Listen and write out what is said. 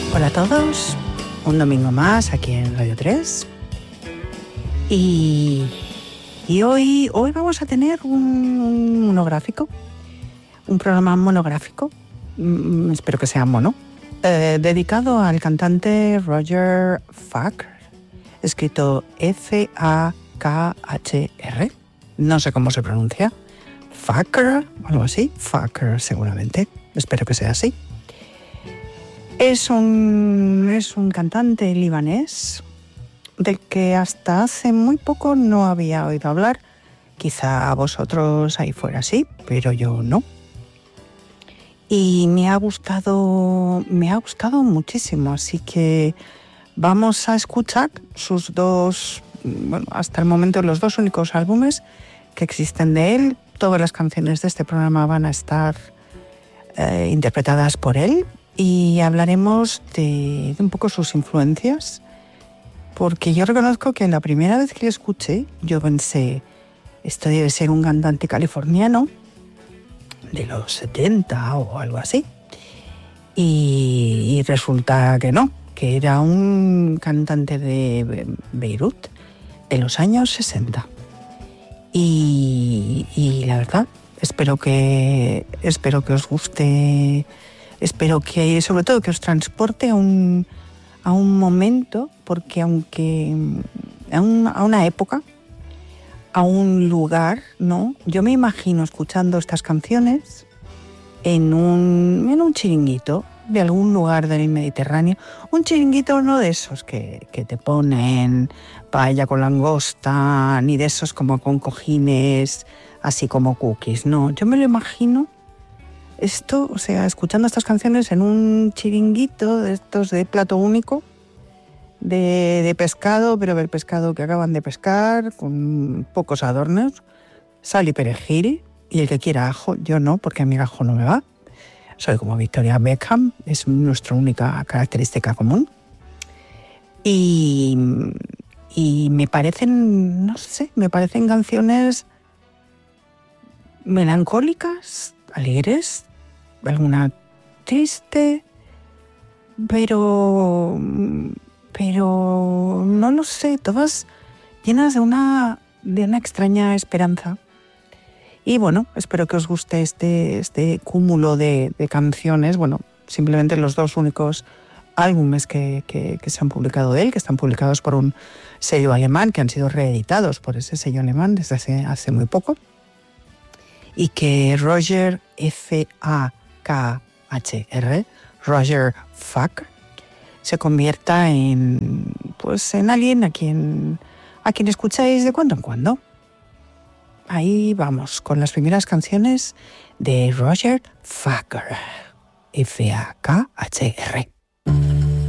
Hola a todos, un domingo más aquí en Radio 3 y hoy vamos a tener un monográfico, un programa monográfico, espero que sea mono, dedicado al cantante Roger Flacker, escrito F-A-K-H-R, no sé cómo se pronuncia, Flacker o algo así, Flacker seguramente, espero que sea así. Es un cantante libanés del que hasta hace muy poco no había oído hablar. Quizá a vosotros ahí fuera sí, pero yo no. Y me ha gustado muchísimo, así que vamos a escuchar sus dos, bueno, hasta el momento los dos únicos álbumes que existen de él. Todas las canciones de este programa van a estar interpretadas por él. Y hablaremos de un poco sus influencias, porque yo reconozco que la primera vez que lo escuché, yo pensé, esto debe ser un cantante californiano de los 70 o algo así. Y resulta que no, que era un cantante de Beirut de los años 60. Y la verdad, espero que os guste. Espero que, sobre todo, que os transporte a un momento, porque aunque a una época, a un lugar, ¿no? Yo me imagino escuchando estas canciones en un chiringuito de algún lugar del Mediterráneo. Un chiringuito no de esos que te ponen paella con langosta, ni de esos como con cojines, así como cookies. No, yo me lo imagino esto, o sea, escuchando estas canciones en un chiringuito de estos de plato único, de pescado, pero del pescado que acaban de pescar, con pocos adornos, sal y perejil, y el que quiera ajo, yo no, porque a mí el ajo no me va. Soy como Victoria Beckham, es nuestra única característica común. Y me parecen, no sé, me parecen canciones melancólicas, alegres, alguna triste, pero no lo sé, todas llenas de una extraña esperanza. Y bueno, espero que os guste este cúmulo de canciones, bueno, simplemente los dos únicos álbumes que se han publicado de él, que están publicados por un sello alemán, que han sido reeditados por ese sello alemán desde hace muy poco, y que Roger F-A-K-H-R, Roger Flacker, se convierta en alguien a quien escucháis de cuando en cuando. Ahí vamos con las primeras canciones de Roger Flacker, F-A-K-H-R.